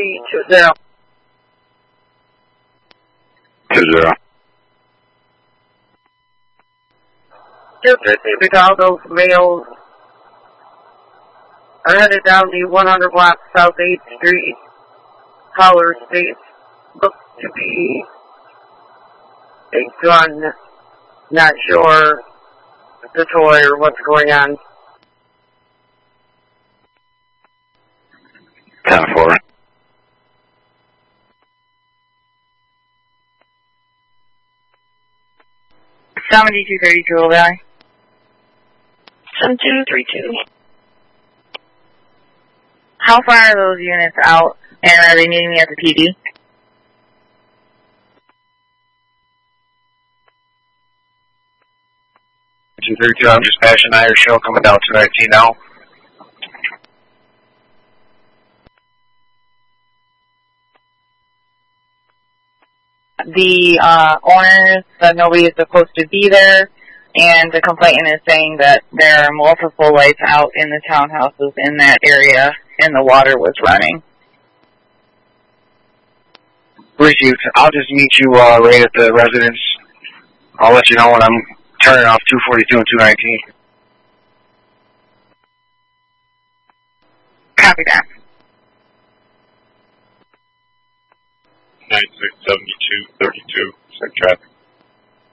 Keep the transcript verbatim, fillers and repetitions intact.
three two zero. Two zero. two fifty, because those males are headed down the one hundred block South eighth Street, Collar Estates. Looks to be a gun. Not sure the toy or what's going on. ten four. seventy-two thirty-two, Old Valley. seven two three two. How far are those units out, and are they meeting me at the P D? two thirty-two, I'm just passing Irish Show coming down two nineteen now. The uh, owner said nobody is supposed to be there, and the complainant is saying that there are multiple lights out in the townhouses in that area, and the water was running. Received. I'll just meet you uh, right at the residence. I'll let you know when I'm turning off two forty-two and two nineteen. Copy that. nine six seven two thirty-two, send traffic.